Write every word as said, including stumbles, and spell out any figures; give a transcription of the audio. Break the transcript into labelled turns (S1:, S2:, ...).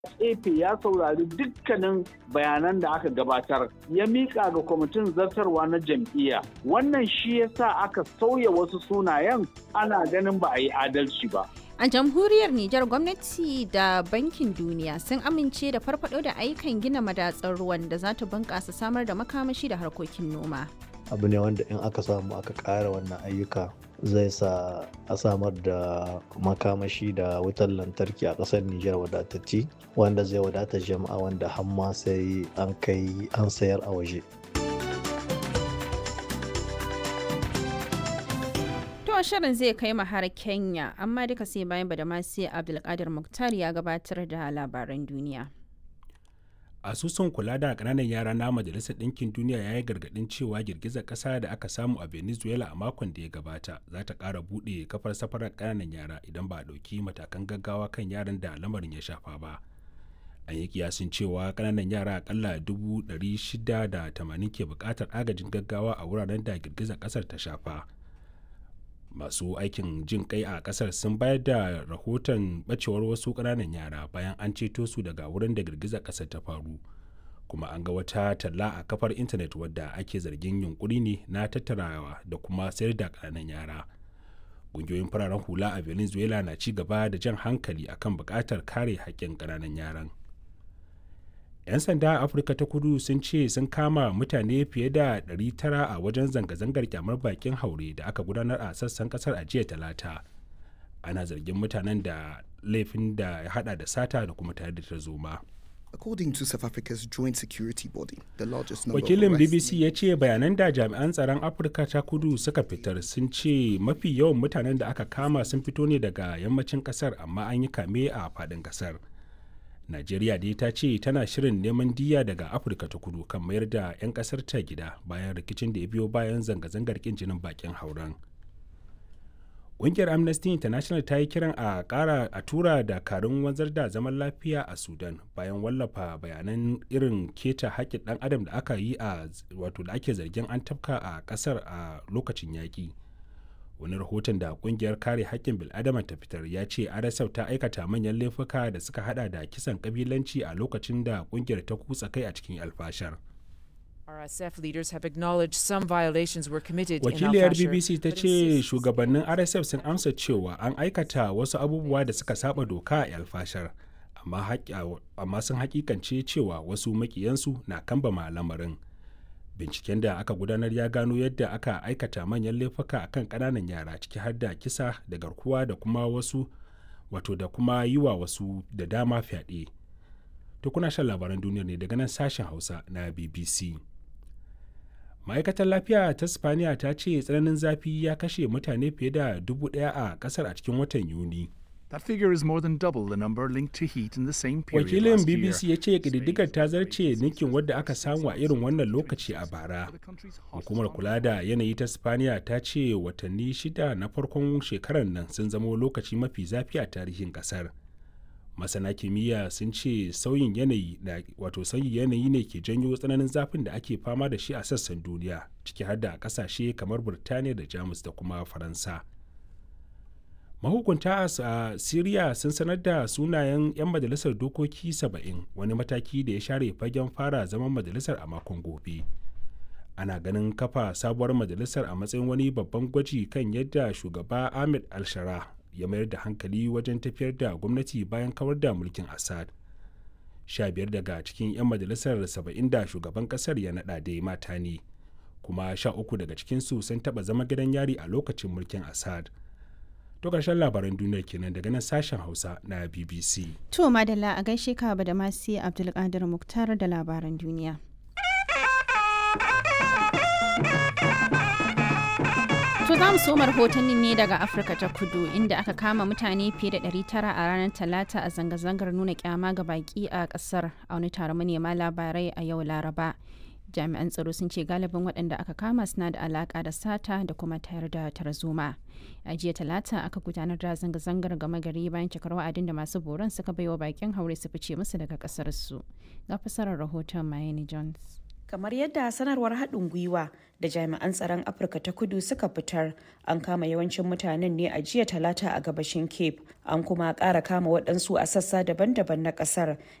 S1: Efe ya saurari dukkanin bayanan da aka gabatar ya mika ga kwamitin zartarwa na jam'iyya. Wannan shi yasa aka sauya wasu sunayen ana ganin ba a yi adalci ba.
S2: A jamhuriyar Nijar gwamnati da Bankin Duniya sun amince da farfado da ayyukan gina madatsar ruwan da za ta bunƙasa samar da makamashi da harkokin noma.
S3: Abu ne wanda in aka samu aka ƙara wannan ayyuka zai sa a samar da makamashi da wutar lantarki a ƙasar Nijar wadatacce wanda zai wadata jama'a wanda hamma sai an kai an sayar a waje.
S2: To shirin zai kai mu har Kenya amma duka sai bayan Badamasi Abdulkadir Muktar ya gabatar da labaran duniya.
S4: Asusun kula da ƙananan yara na Majalisar Ɗinkin Duniya ya yi gargaɗin cewa girgizar ƙasa da aka samu a Venezuela a makon da ya gabata za ta ƙara buɗe kafar safarar ƙananan yara idan ba a ɗauki matakan gaggawa kan yaran da lamarin ya shafa ba. An yi kiyasin cewa ƙananan yara aƙalla dubu ɗari shida da tamanin ke buƙatar agajin gaggawa a wuraren da girgizar ƙasar ta shafa. Masu aikin jin kai a ƙasar sun bayar da rahoton ɓacewar wasu ƙananan yara bayan an ceto su daga wurin da girgizar ƙasar ta faru, kuma an ga wata talla a kafar intanet wadda ake zargin yunkuri ne na tattarawa da kuma sayar da ƙananan yara. Ƙungiyoyin fararen hula a Venezuela na ci gaba da jan hankali akan buƙatar kare haƙƙin ƙananan yaran. 'Yan sanda a Afirka ta Kudu sun ce sun kama mutane fiye da ɗari tara a wajen zanga-zangar kyamar bakin haure da aka gudanar a sassan kasar a jiya Talata. Ana zargin mutanen da laifin da ya hada da sata da kuma tare da tarzoma.
S5: According to South Africa's Joint Security Body, the largest number
S4: Wakilin
S5: of
S4: B B C ya ce bayanan da jami'an tsaron Afirka ta Kudu suka fitar sun ce mafi yawan mutanen da aka kama sun fito ne daga yammacin kasar amma an yi kame a faɗin kasar. Najeriya dai ta ce tana shirin neman diyya daga Afirka ta Kudu kan mayar da 'yan kasar ta gida bayan rikicin da ya biyo bayan zanga-zangar kin jinin bakin hauren. Ƙungiyar Amnesty International ta yi kiran a ƙara a tura dakarun wanzar da zaman lafiya a Sudan bayan wallafa bayanan irin keta haƙƙin ɗan adam da aka yi a wato da ake zargin an tafka a ƙasar a lokacin yaƙi. Wani rahoton da kungiyar kare haƙƙin bil'adama ta fitar ya ce R S F ta aikata manyan laifuka da suka hada da kisan kabilanci a lokacin da kungiyar ta kutsa kai a cikin alfashar.
S6: R S F leaders have acknowledged some violations were committed in
S4: Wakiliyar
S6: Al-Fashir,
S4: B B C ta ce shugabannin R S F sun amsa cewa an aikata wasu abubuwa da suka saba doka a alfashar, amma, amma sun hakikance cewa wasu makiyansu na kambama lamarin. Binciken da aka gudanar ya gano yadda aka aikata manyan laifuka akan ƙananan yara ciki har da kisa da garkuwa da kuma wasu wato da kuma yi wa wasu da dama fyaɗe. To kuna shan labaran duniyar ne daga nan sashen Hausa na B B C. Ma'aikatar lafiya ta Spaniya ta ce tsananin zafi ya kashe mutane fiye da dubu ɗaya a ƙasar a cikin watan Yuni.
S7: That figure is more than double the number linked to heat in the same period
S4: Wakilin
S7: last
S4: B
S7: year.
S4: B C ya ce ƙididdigar ta zarce ninkin wadda aka samu a irin wannan lokaci a bara. Hukumar kula da yanayi ta Spaniya ta ce watanni shida na farkon shekarar nan sun zama lokaci mafi zafi a tarihin ƙasar. Masana kimiyya sun ce sauyin yanayi na wato sauyin yanayi ne ke janyo tsananin zafin da ake fama da shi a sassan duniya, ciki har da ƙasashe kamar Burtaniya da Jamus da kuma Faransa. Mahukunta a Siriya sun sanar da sunayen 'yan majalisar dokoki saba'in, wani mataki da ya share fagen fara zaman majalisar a makon gobe. Ana ganin kafa sabuwar majalisar a matsayin wani babban gwaji kan yadda shugaba Ahmed al-Shara ya mayar da hankali wajen tafiyar da gwamnati bayan kawar da mulkin Assad. Sha biyar daga cikin 'yan majalisar saba'in da shugaban kasar ya naɗa da mata ne, kuma sha uku daga cikinsu sun taɓa zama gidan yari a lokacin mulkin Assad. To ƙarshen labaran duniyar kenan daga nan sashen Hausa na B B C.
S2: To madalla a gaishe ka da masu Abdulkadir Muktar da labaran duniya. To za mu soma rahotannin ne daga Afirka ta Kudu inda aka kama mutane fiye da ɗari tara a ranar Talata a zanga-zangar nuna kyama ga baki a ƙasar a wani taron manema labarai a yau Laraba. Jami'an tsaro sun ce galibin waɗanda aka kama suna da alaƙa da sata da kuma tayar da tarzoma. A jiya Talata aka gudanar da zanga-zangar gama gari bayan cikar wa'adin da masu boron suka baiwa bakin haure su fice musu daga ƙasar su. Ga fasarar rahoton Mayeni Jones.
S8: Kamar yadda sanarwar haɗin gwiwa da jami'an tsaron Afirka ta Kudu suka fitar, an kama yawancin mutanen ne a jiya Talata a gabashin Cape, an kuma ƙara kama waɗansu a sassa daban-daban na ƙasar